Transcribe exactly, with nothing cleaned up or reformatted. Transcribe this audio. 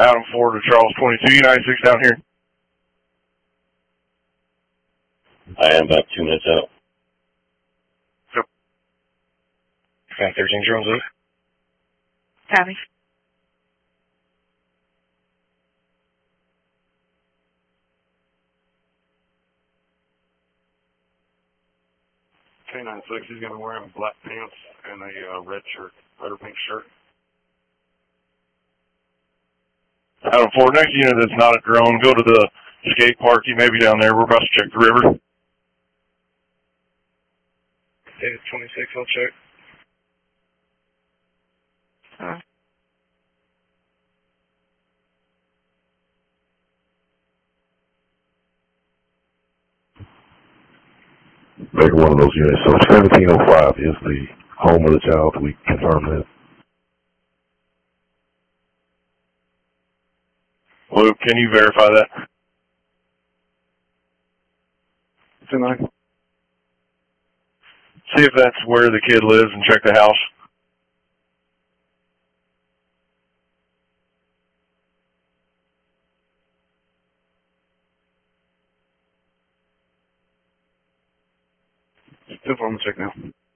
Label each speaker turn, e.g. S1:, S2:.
S1: Adam four to Charles twenty-two, United six down here.
S2: I am about two minutes out.
S1: Yep.
S3: Fan thirteen, drones up.
S4: Copy.
S1: K nine six, he's going to be wearing black pants and a uh, red shirt, red or pink shirt. Adam four, next unit that's not a drone, go to the skate park. He may be down there. We're about to check the river.
S3: David twenty-six, I'll check.
S4: Uh.
S5: Baker, one of those units. So seventeen oh five is the home of the child. We confirm that.
S1: Luke, can you verify that? ten nine. See if that's where the kid lives and check the house. ten four, I'm going to check now.